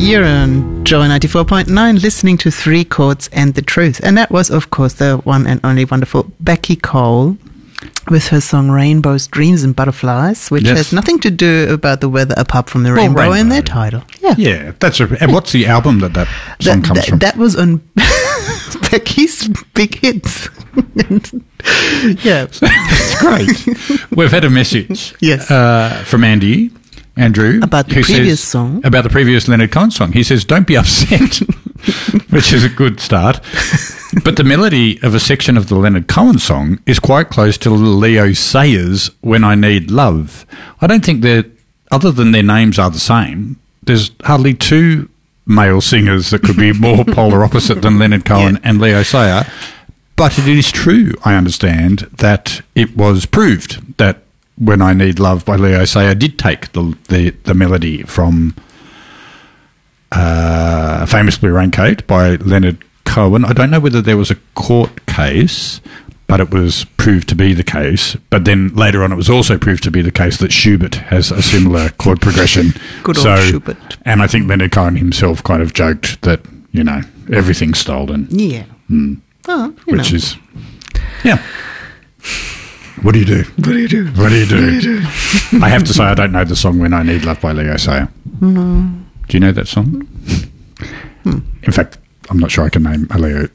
You're on Joy 94.9 listening to Three Chords and the Truth. And that was, of course, the one and only wonderful Becky Cole with her song Rainbows, Dreams and Butterflies, which has nothing to do about the weather apart from the rainbow in their title. Yeah, and what's the album that song comes from? That was on Becky's Big Hits. Yeah. That's great. We've had a message from Andrew. About the previous song. About the previous Leonard Cohen song. He says, don't be upset, which is a good start. But the melody of a section of the Leonard Cohen song is quite close to Leo Sayers' When I Need Love. I don't think other than their names are the same, there's hardly two male singers that could be more polar opposite than Leonard Cohen and Leo Sayer. But it is true, I understand, that it was proved that When I Need Love by Leo Sayer did take the melody from Famous Blue Raincoat by Leonard Cohen. I don't know whether there was a court case, but it was proved to be the case. But then later on it was also proved to be the case that Schubert has a similar chord progression. Good old Schubert. And I think Leonard Cohen himself kind of joked that, everything's stolen. Yeah. Well, which is, What do you do? I have to say I don't know the song When I Need Love by Leo Sayer. No. Do you know that song? In fact, I'm not sure I can name a Leo.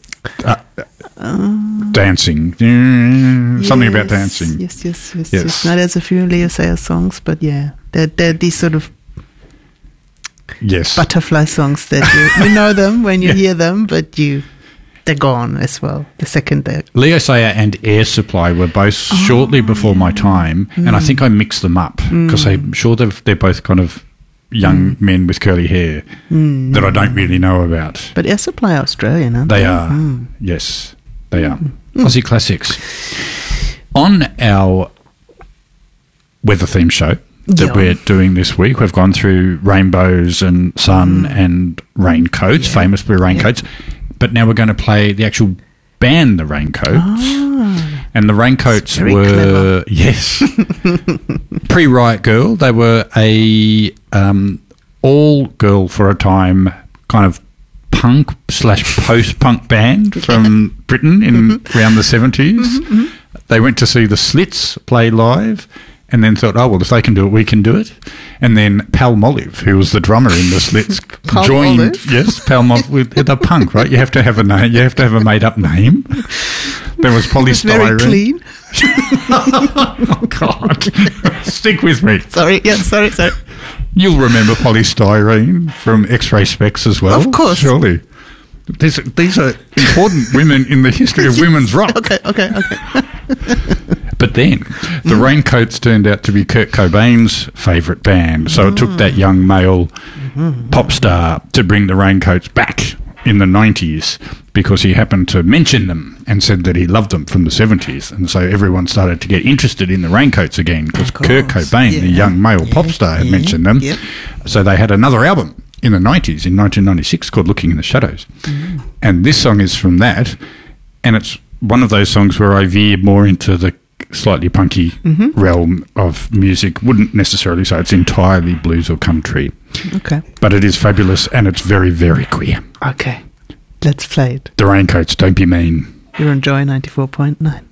Dancing. Something about dancing. Yes. Now, there's a few Leo Sayer songs, but they're these sort of butterfly songs that you know them when you hear them, but they're gone as well the second day. Leo Sayer and Air Supply were both shortly before my time, and I think I mixed them up because I'm sure they're both kind of young men with curly hair that I don't really know about. But Air Supply are Australian, aren't they? They are. Yes, they are. Aussie classics. On our weather theme show that we're doing this week, we've gone through rainbows and sun and raincoats, famous blue raincoats. But now we're going to play the actual band, the Raincoats. And the Raincoats were, pre-Riot Girl. They were a all-girl for a time kind of punk / post-punk band from Britain in around the 70s. They went to see the Slits play live and then thought, if they can do it, we can do it. And then Palmolive, who was the drummer in the Slits, joined. Yes, Palmolive with the punk, right? You have to have a name. You have to have a made-up name. There was Polystyrene. Very clean. Oh God! Stick with me. Sorry. You'll remember Polystyrene from X-Ray Specs as well. Of course, surely. These are important women in the history of women's rock. Okay. But then the Raincoats turned out to be Kurt Cobain's favourite band. So it took that young male pop star to bring the Raincoats back in the 90s because he happened to mention them and said that he loved them from the 70s. And so everyone started to get interested in the Raincoats again because Kurt Cobain, the young male pop star, had mentioned them. Yep. So they had another album in the 90s, in 1996, called Looking in the Shadows. And this song is from that. And it's one of those songs where I veered more into the slightly punky realm of music. Wouldn't necessarily say it's entirely blues or country. Okay. But it is fabulous and it's very, very queer. Okay. Let's play it. The Raincoats, Don't Be Mean. You're on Joy 94.9.